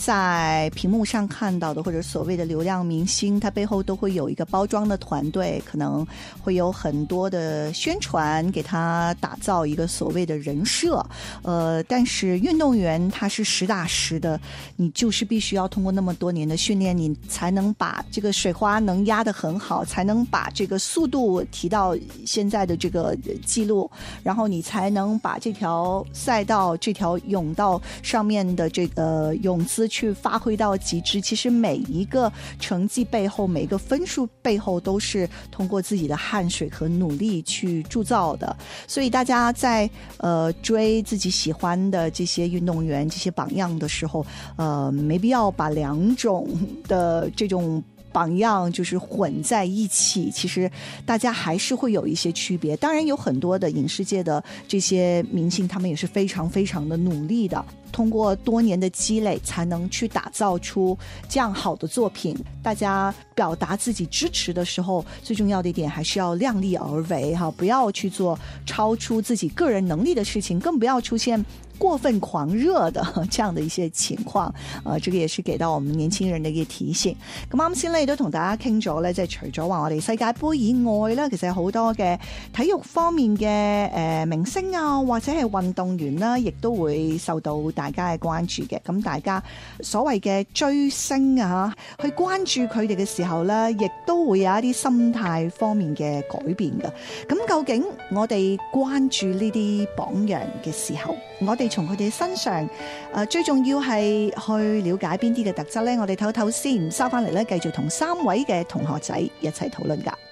在屏幕上看到的或者所谓的流量明星，他背后都会有一个包装的团队，可能会有很多的宣传给他打造一个所谓的人设。但是运动员他是实打实的，你就是必须要通过那么多年的训练，你才能把这个水花能压得很好，才能把这个速度提到现在的这个记录，然后你才能把这条赛道这条泳道上面的这个泳姿去发挥到极致。其实每一个成绩背后，每一个分数背后都是通过自己的汗水和努力去铸造的。所以大家在追自己喜欢的这些运动员这些榜样的时候，没必要把两种的这种榜样就是混在一起，其实大家还是会有一些区别。当然有很多的影视界的这些明星，他们也是非常非常的努力的，通过多年的积累才能去打造出这样好的作品。大家表达自己支持的时候，最重要的一点还是要量力而为哈，不要去做超出自己个人能力的事情，更不要出現過分狂熱的這樣的一些情況。這個也是給到我們年輕人的一個提醒。咁啱先咧，亦都同大家傾咗咧，即係除咗話我哋世界盃以外咧，其實有好多嘅體育方面嘅明星啊，或者係運動員啦，亦都會受到大家嘅關注嘅。咁大家所謂嘅追星啊，去關注佢哋嘅時候咧，亦都會有一啲心態方面嘅改變嘅。咁究竟我哋關注呢啲榜樣嘅時候，我哋從佢哋身上最重要係去了解邊啲嘅特質呢？我哋唞唞先，收翻嚟咧，繼續同3位嘅同學仔一齊討論㗎。